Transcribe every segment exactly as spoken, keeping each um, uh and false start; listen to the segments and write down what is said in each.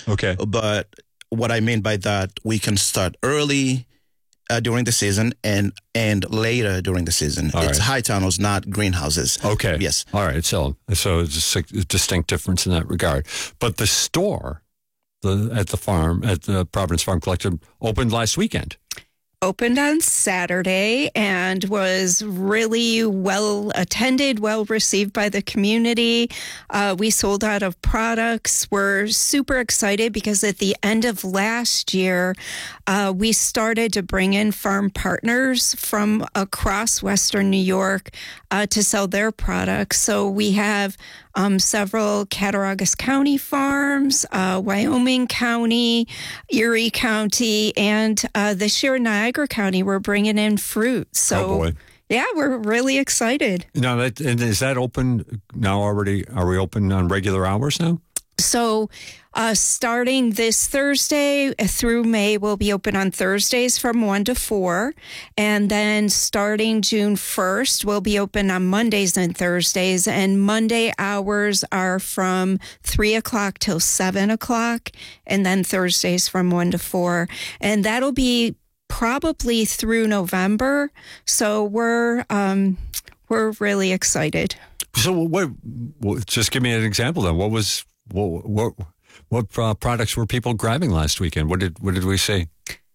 Okay. But what I mean by that, we can start early uh, during the season and and later during the season. All it's right. high tunnels, not greenhouses. Okay. Yes. All right. So, so it's a distinct difference in that regard. But the store the at the farm, at the Providence Farm Collective, opened last weekend. Opened on Saturday and was really well attended, well received by the community. Uh, we sold out of products. We're super excited because at the end of last year, uh, we started to bring in farm partners from across Western New York uh, to sell their products. So we have Um, several Cattaraugus County farms, uh, Wyoming County, Erie County, and uh, this year Niagara County, we're bringing in fruit. So, oh boy. Yeah, we're really excited. Now, that, and is that open now already? Are we open on regular hours now? So uh, starting this Thursday through May, we'll be open on Thursdays from one to four. And then starting June first, we'll be open on Mondays and Thursdays. And Monday hours are from three o'clock till seven o'clock. And then Thursdays from one to four. And that'll be probably through November. So we're um, we're really excited. So what, what? Just give me an example then. What was... What what, what uh, products were people grabbing last weekend? What did what did we see?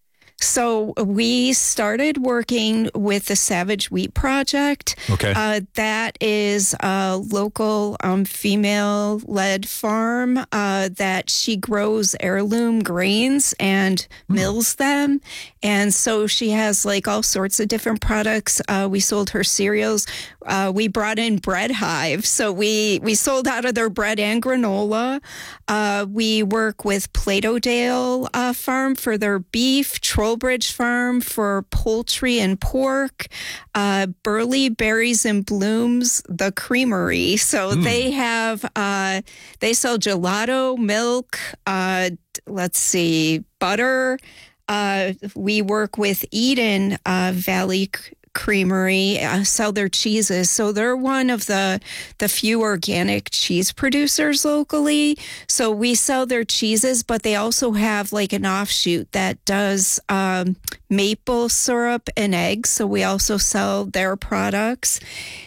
So we started working with the Savage Wheat Project. Okay. Uh, that is a local um, female-led farm uh, that she grows heirloom grains and mm. mills them. And so she has like all sorts of different products. Uh, we sold her cereals. Uh, we brought in Bread Hive. So we, we sold out of their bread and granola. Uh, we work with Platodale uh, Farm for their beef, Trollbridge Farm for poultry and pork, uh, Burley Berries and Blooms, the creamery. So mm. they have, uh, they sell gelato, milk, uh, let's see, butter. Uh, we work with Eden uh, Valley Creamery, uh, sell their cheeses. So they're one of the the few organic cheese producers locally. So we sell their cheeses, but they also have like an offshoot that does um, maple syrup and eggs. So we also sell their products.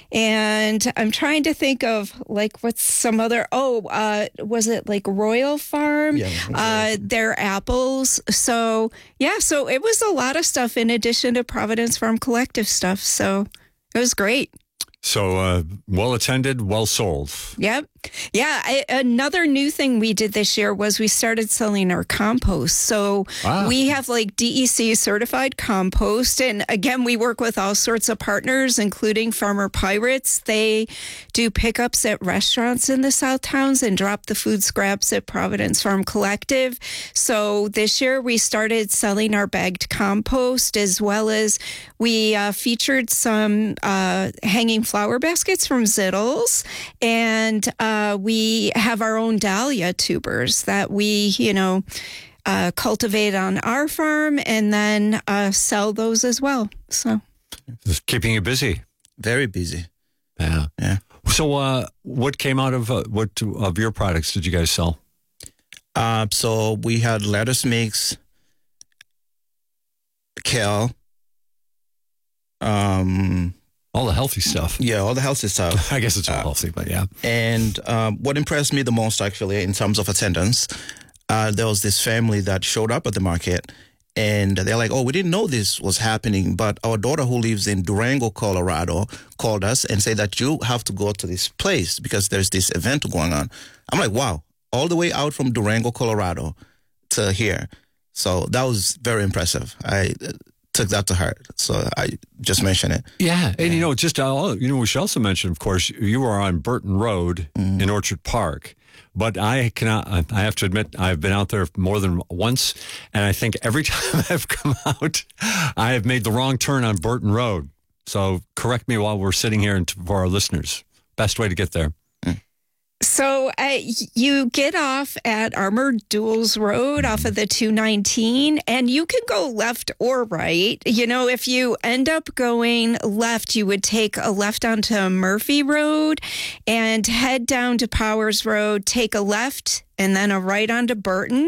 And I'm trying to think of like what's some other, oh, uh, was it like Royal Farm? Yeah. Uh, their apples. So, yeah, so it was a lot of stuff in addition to Providence Farm Collective stuff. So it was great. So uh, well attended, well sold. Yep. Yeah. I, another new thing we did this year was we started selling our compost. So ah. we have like D E C certified compost. And again, we work with all sorts of partners, including Farmer Pirates. They do pickups at restaurants in the South Towns and drop the food scraps at Providence Farm Collective. So this year we started selling our bagged compost, as well as we uh, featured some uh, hanging flower baskets from Zittles. And uh, Uh, we have our own dahlia tubers that we, you know, uh, cultivate on our farm and then uh, sell those as well. So, just keeping you busy. Very busy. Yeah, yeah. So, uh, what came out of uh, what of your products did you guys sell? Uh, so we had lettuce mix, kale, um. All the healthy stuff. Yeah, all the healthy stuff. I guess it's all uh, healthy, but yeah. And um, what impressed me the most, actually, in terms of attendance, uh, there was this family that showed up at the market, and they're like, oh, we didn't know this was happening, but our daughter who lives in Durango, Colorado, called us and said that you have to go to this place because there's this event going on. I'm like, wow, all the way out from Durango, Colorado to here. So that was very impressive. I took that to heart. So I just mentioned it. Yeah. And, yeah. you know, just, uh, you know, we should also mention, of course, you are on Burton Road mm-hmm. in Orchard Park. But I cannot, I have to admit, I've been out there more than once. And I think every time I've come out, I have made the wrong turn on Burton Road. So correct me while we're sitting here and for our listeners. Best way to get there. So uh, you get off at Armored Duels Road off of the two nineteen, and you can go left or right. You know, if you end up going left, you would take a left onto Murphy Road and head down to Powers Road, take a left, and then a right onto Burton.